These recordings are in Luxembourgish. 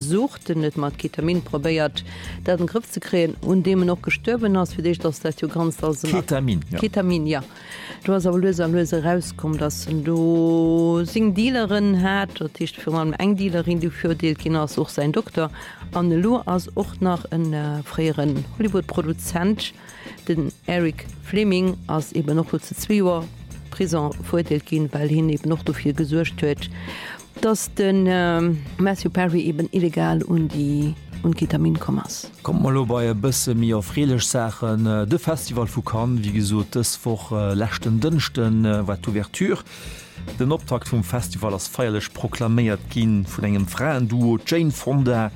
versucht net mat Ketamin probiert dat den Griff zu kreen und dem noch gestorben hast für dich dass das ganz als Ketamin ja du hast aber löse rauskommen dass du sing Dealerin hat oder ist für man Engdealerin die für Kinder auch sein Doktor an Lo als auch nach einen freieren Hollywood-Produzent den Eric Fleming als eben noch zu 2 Uhr Prison vorgehen weil hin eben noch so viel gesucht wird dass den Matthew Perry eben illegal und Ketaminkommers. Kommt mal bei bësse mir auf friedlich Sachen de Festival vu kann wie gesot vor lächten dünchten wat d'Ouverture. Den Optakt vom Festival als feierlich proklamiert gin vun engem freien Duo Jane Fonda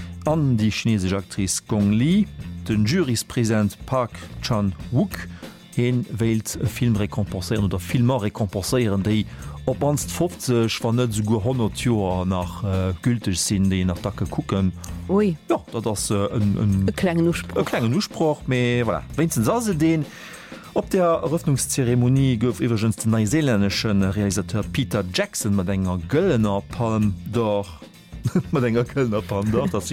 an die chinesische Aktrice Gong Li, den Juryspräsident Park Chan-wook hin wählt Film rekompensieren oder Filmer rekompensieren die op anst 50 war net so 100 Joer nach gültig sinn de nach Dacke gucken. Ui. Ja, das kleinen Urspruch voilà. Wenn se den op der Eröffnungszeremonie gouf iwwergens den neuseeländischen Realisateur Peter Jackson mat enger Göllener Palm doch mat enger Kölner Palm doch das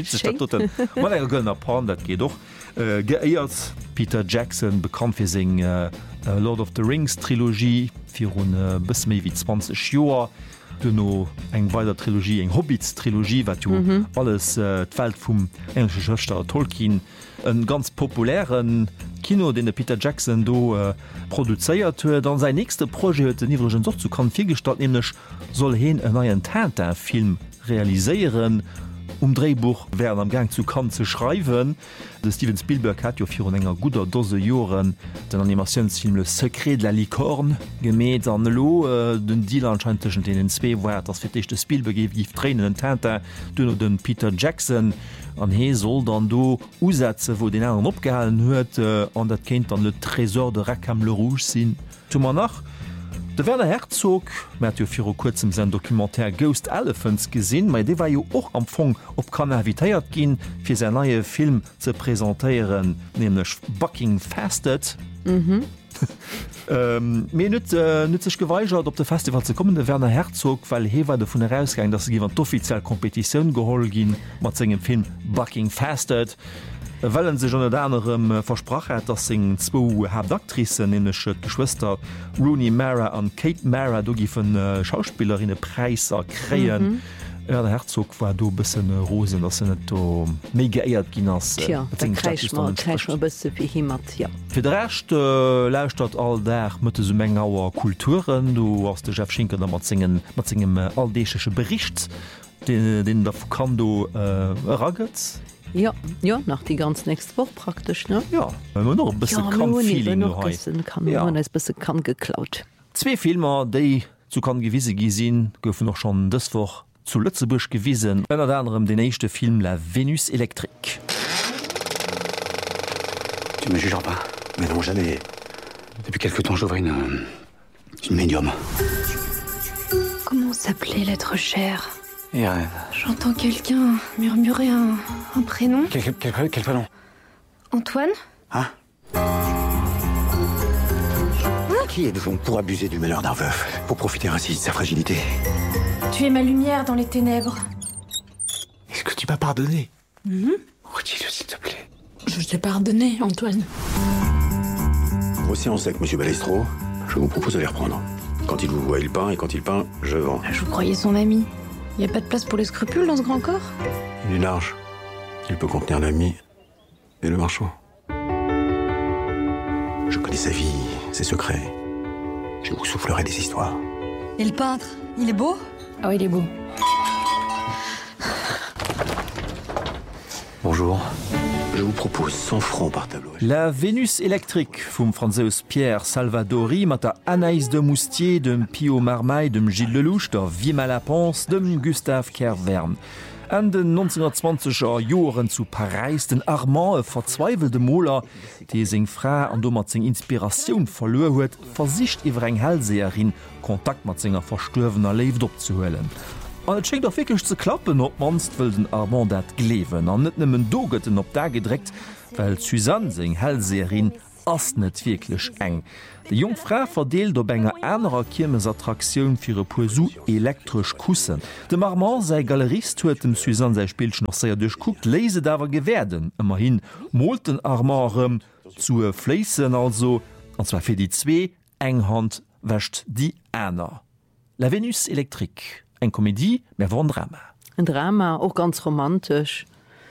mat enger Gölner Palm dat geht doch geeiert Peter Jackson bekannt fir se Lord of the Rings Trilogie fir hun bis méi wie 20 Joer no eng weiter Trilogie eng Hobbits-Trilogie wat alles d'Welt vum englische Schriftsteller Tolkien en ganz populären Kino den der Peter Jackson do produzéiert huet dann sein nächste Projekt den iwgen so zu kann vielgestalt nämlich soll hin en neuen Tintin-Film realiseieren Drehbuch werden am Gang zu kann zu schreiben. De Steven Spielberg hat jo für enger guter Dose Joren den Animationsfilm Le Secret de la Licorne gemäht an Lo den Deal anscheinend den zwei war das für de Spielberg gif Tränen Tintin du den Peter Jackson an he soll dann do Usätze wo den anderen opgehalten huet an dat kennt an le Tresor de Rackham le Rouge sinn. Tu man nach De Werner Herzog mat jo fir kurzem sein Dokumentär Ghost Elephants gesinn, mei de war jo och am Fong op kann invitéiert gin fir se neue Film ze präsentéieren nämlich Bucking Fasted. Nützech geweigert op de Festival ze kommen de Werner Herzog, weil he war de vun herausgang, dat se iwwer d'offiziell Kompetitionun geholl gin mat segem Film Bucking Fasted. Wellen se schon anderem versprach hat, dat se 2 Hauptaktrissen in Geschwister Rooney Mara an Kate Mara do gi vun Schauspielerinnen Preiser kreien. Der Herzog war do bisssen Rosen dat se net méi geeiert ginnners fir derrecht lauscht dat all der mëtte so mengauer Kulturen du hast de Chef Schinken mat zinggem aldesche Bericht den der Fukando ragget. Ja, nach die ganz nächste Woche praktisch ne? Ja, noch ein bisschen kann geklaut. 2 Filmer, die zu kann gewisse gesehen, dürfen noch schon das Woche zu Lützeburg gewiesen. Unter anderem den nächste Film La Vénus électrique. Tu me jugeras pas, mais non jamais. Depuis quelque temps, j'ouvre une médium. Comment s'appelait l'être cher? Irène. J'entends quelqu'un murmurer un prénom. Quel prénom? Antoine? Hein? Qui êtes-vous pour abuser du malheur d'un veuf, pour profiter ainsi de sa fragilité? Tu es ma lumière dans les ténèbres. Est-ce que tu m'as pardonné? Redis-le, s'il te plaît. Je t'ai pardonné, Antoine. Aussi en sec, monsieur Balestro. Je vous propose de les reprendre. Quand il vous voit, il peint, et quand il peint, je vends. Je vous croyais son ami. Il n'y a pas de place pour les scrupules dans ce grand corps? Il est large. Il peut contenir l'ami et le marchand. Je connais sa vie, ses secrets. Je vous soufflerai des histoires. Et le peintre, il est beau? Ah oui, il est beau. Bonjour. Je vous propose 100 francs par tableau. La Vénus électrique vum Franzeus Pierre Salvadori mat der Anaïs de Moustier, dem Pio Marmaille, dem Gilles Lelouch, der Vima Lapence, dem Gustave Kervern. An den 1920er Joren zu Paris den Armand verzweifelte Moller, die seg Fra an do mat seg Inspiration verloren huet, versicht iwwer eng Hellseherin Kontakt mat senger verstorvener Leif opzuhöllen. An et schenkt wirklich ze klappen op manst will den Armand dat glewen an net nëmmen dogeten op da gedreckt, weil Suzanne seg Hellseherin ass net wirklich eng. De Jungfrau verdeelt op enger enrer Kirmesattraktionun fir e Poesu elektrisch kussen. De Marmont sei Galerist huet dem Susan sei Spielch noch sehr durchguckt, lese dawer gewerden, immer hin molten Armarem zu Fleessen also, anzwa fir die zwee, enghand wächt die Äner. La Venus elektrik, eng Komédie, mehr war ein Drama. Ein Drama, auch ganz romantisch.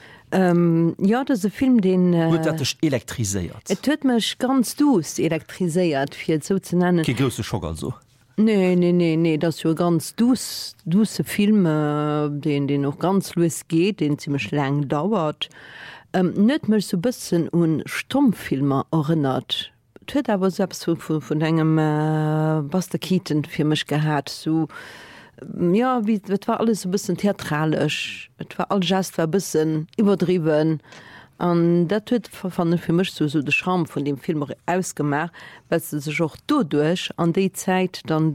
Ja, das ist ein Film, den... elektrisiert. Es hat mich ganz dus elektrisiert, für so zu nennen. Kein größer Schock also? Nee, das ist ja ganz duse Film, den noch ganz losgeht, den ziemlich lang dauert. Nicht mich so ein bisschen an Stummfilme erinnert. Es hat aber selbst von einem Buster Keaton für mich gehabt, so... Ja, es war alles so ein bisschen theatralisch. Es war alles just ein bisschen übertrieben. Und das hat für mich so den Charme von dem Film ausgemacht, weil es sich auch dadurch an die Zeit dann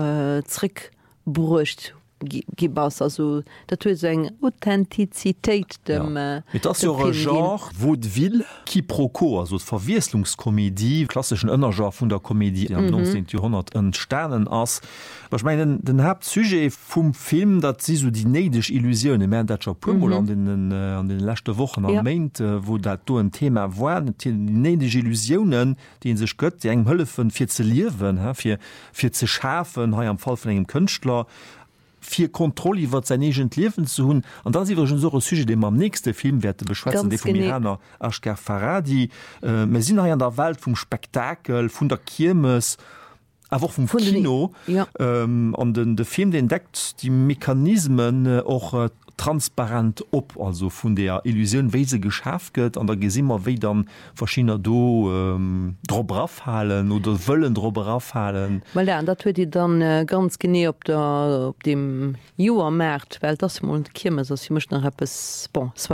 zurückbrücht. Also dat so eng Authentizität dem das Genre Vaudeville quiproquo, also Verwieslungskomédie, klassischen Ënnerger vun der Komédie am 19. Jahrhundert en Sternen ass. Was meinen den Hauptsujet vum Film, dat si so die neidech Illusionune Mä dat Pummel an den letzte Wochen am Maint, wo dat do ein Thema war, die neidech Illusionen, die sech gëtt, die eng Hëllefen fir ze liewen, fir ze schafen, ha am Fall vu engem Künstler. Vier Kontrolle wird sein egent Leben zu hun und dann sind schon so Sujet, dem am nächste Filmwerte beschwätzen, die von Miraner Ashgar Farhadi, wir sind an der Welt vom Spektakel, von der Kirmes, aber auch vom Kino. Ja. Und der Film entdeckt die Mechanismen auch transparent op, also von der Illusion, wie sie geschafft wird, und da gesehen wir, wie dann verschiedene drüber aufhalten oder wollen drüber aufhalten. Weil ja, das wird die dann ganz genau auf dem Juarmarkt, weil das mal Kirmes, also ich möchte noch etwas,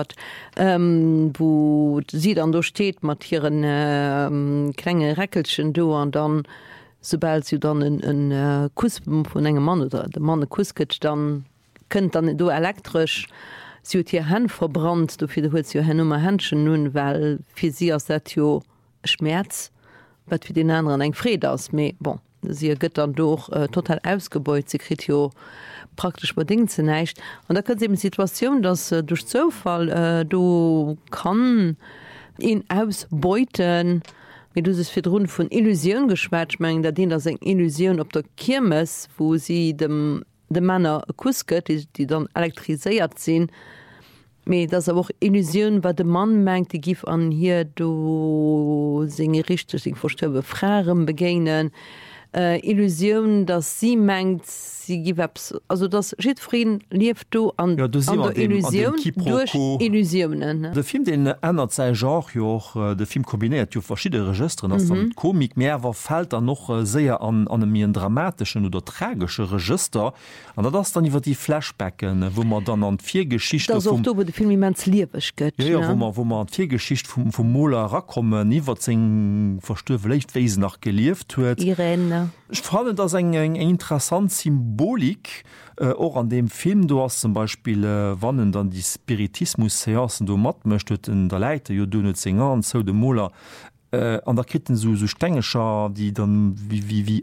wo sie dann da steht mit ihren kleinen Räckelchen da und dann, sobald sie dann einen Kuss von einem Mann oder der Mann einen Kuss gibt, dann könnt dann do elektrisch sie hier Hand verbrannt, du fir hue Nummer Handschen nun, weil fir sie as dat jo Schmerz, wat für den anderen eng Fred aus me bon sie gëtt dann doch total ausgebeut, sie krit jo praktisch bei Dinge ze neicht. Und da kann eben Situation, dass durch Zufall du kann ihn ausbeuten, wie du es fir run von Illusion geschwärtmengen, da den das eng Illusion op der Kirmes, wo sie de Männer kusket, die dann elektrisiert sind. Me das auch Illusion, wat de Mann mengt, die gif an hier do singe richtig verstöbe Fragen begegnen. Illusion, dass sie mengt, sie gibt, also das Schiedfrieden lief du an, ja, du an der Illusion durch Illusionen. Der Film, den ändert sein Genre, auch, der Film kombiniert ja verschiedene Registern, Komik mehr, war fällt dann noch sehr an einem dramatischen oder tragischen Register, und das dann über die Flashbacken, wo man dann an vier Geschichten das auch da, wo der Film immens liebig geht. Ja, ja. Wo man an vier Geschichten vom Mola rakommen, nie wird sein verstöbelt Wesen nach gelieft wird. Irene. Ich fand das eng interessant Symbolik auch an dem Film. Du hast zum Beispiel wann dann die Spiritismus-Seancen du mat möchtet in der Leite jo du net an so de Moller an der Kitten so Stängescher, die dann wie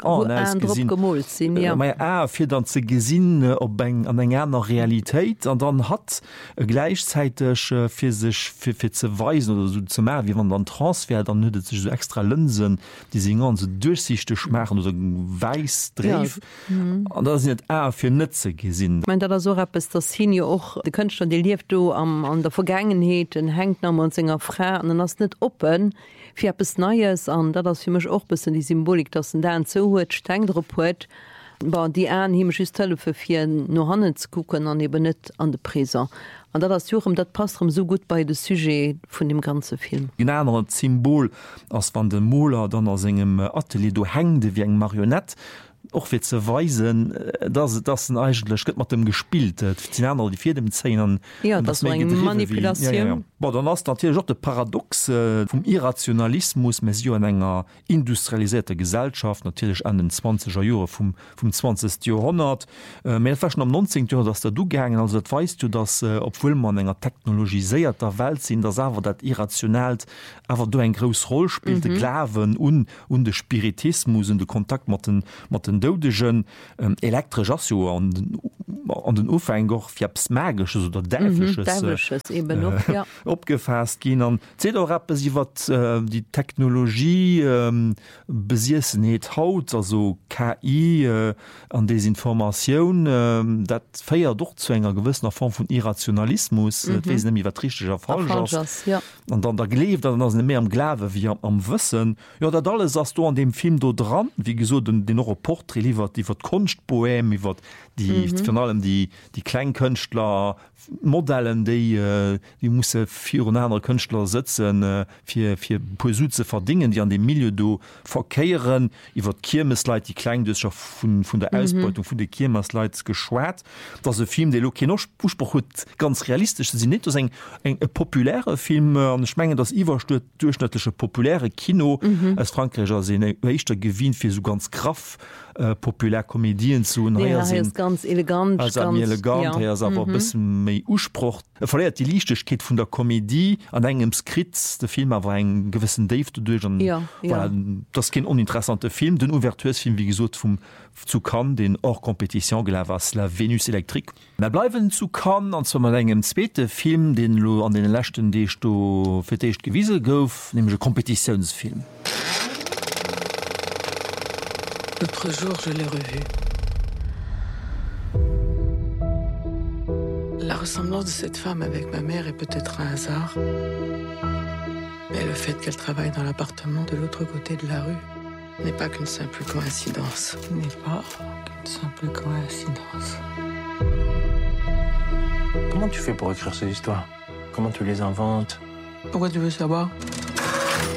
fir dann ze gesinn op an eng einer Realität, an dann hat gleichzeitig fir sich fir ze weisen oder so zu mehr, wie man dann transfer, dann nötet sich so extra Linsen, die se an so durchsichte schmachen oder weiß dreef an das net fir Nëtze gesinn. Ich mein, da so ist das hin auch de könnt schon die lief du an der Vergangenheit hängt na Singer frei an das net open fir bis Neues an, das für mich auch bisschen die Symbolik, dass da so huet Stengdreport war die himsche für 4 no Hannen zu gucken an eben net an de Präser. Und das Jochem, das passt so gut bei de Sujet von dem ganzen Film. In einer Symbol als van den Moller dann aus engem Atelier du hängde wie eng Marionett. auch für zu weisen, dass das eigentlich mit dem gespielt die 4 dem Zähnen das Manipulation. Dann hast natürlich auch der Paradox vom Irrationalismus Mesio in einer industrialisierte Gesellschaft natürlich an den 20er Jahre vom 20. Jahrhundert mehr fast am 19. Jahrhundert, dass du gegangen also weißt du, dass obwohl man enger technologisierter Welt sind, dass aber das irrational aber du ein großes Rolle spielt Glaven und der Spiritismus und der Kontakt mit den dodischen elektrisch an den Ufänger fi's magisches oder dämlisches eben noch, ja. Abgefasst gehen an Rappe sie wat die Technologie besiessen net haut also KI an Desinformation dat feier doch zu enger gewisser Form von Irrationalismus nämlich wat richtiger Fall und dann da gelebt dann mehr am Glave wie am Wissen ja dat alles hast du an dem Film do dran wie gesagt den noch Porträt liefert die wird Kunstpoem wie wird die von allem die Kleinkünstler Modellen die muss für andere Künstler sitzen für Poesie zu verdienen die an dem Milieu do verkehren wird Kirmesleit die Kleindöscher von der Ausbeutung von der Kirmesleit geschwert das Film der Lospruch ganz realistisch sie nicht ein populäre Film an Schmengen das durchschnittliche populäre Kino als Frankreicher echter Gewinn für so ganz kraft populärkomedien zu ganz elegant aber bisschen Urspruch verleiert die Lichtigkeit von der Komödie an engem Skript der Film war einen gewissen Dave durch das kein uninteressante Film den Ouvertursfilm wie gesagt zu Cannes den auch Competition was la Venus Electric wir bleiben zu Cannes und zwar engem zweite Film den du an den letzten die du für dich gewiesen gouf nämlich Kompetitionsfilm. L'autre jour, je l'ai revue. La ressemblance de cette femme avec ma mère est peut-être un hasard. Mais le fait qu'elle travaille dans l'appartement de l'autre côté de la rue n'est pas qu'une simple coïncidence. N'est pas qu'une simple coïncidence. Comment tu fais pour écrire ces histoires? Comment tu les inventes? Pourquoi tu veux savoir?